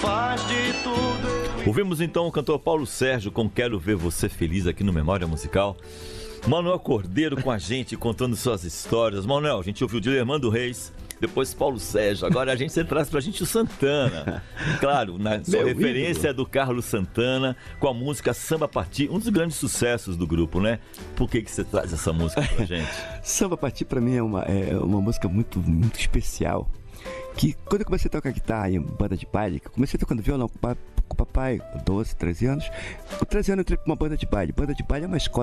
faz de tudo. Ouvimos então o cantor Paulo Sérgio com Quero Ver Você Feliz aqui no Memória Musical. Manuel Cordeiro com a gente, contando suas histórias. Manuel, a gente ouviu de Dilermando Reis, depois Paulo Sérgio, agora você traz pra gente o Santana. Claro, na sua referência é do Carlos Santana, com a música Samba Partir, um dos grandes sucessos do grupo, né? Por que você traz essa música pra gente? Samba Partir pra mim é uma música muito, muito especial. Que quando eu comecei a tocar guitarra em banda de baile, que eu comecei tocando violão com o papai, 12, 13 anos. Com 13 anos eu entrei pra uma banda de baile. Banda de baile é uma escola